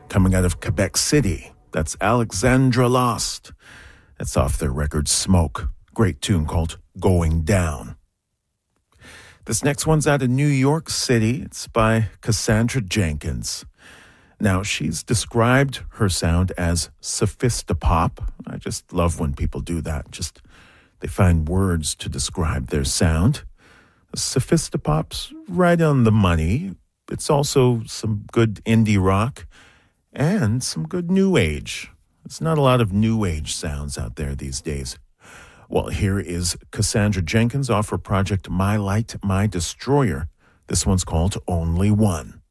coming out of Quebec City. That's Alexandra Lost. That's off their record Smoke. Great tune called Going Down. This next one's out of New York City. It's by Cassandra Jenkins. Now, she's described her sound as sophistopop. I just love when people do that. Just they find words to describe their sound. Sophistopop's right on the money. It's also some good indie rock and some good new age. There's not a lot of new age sounds out there these days. Well, here is Cassandra Jenkins off her project My Light, My Destroyer. This one's called Only One.